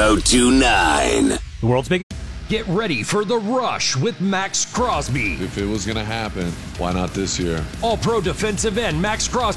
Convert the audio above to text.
1029. The world's big. Get ready for The Rush with Max Crosby. If it was going to happen, why not this year? All-pro defensive end Max Crosby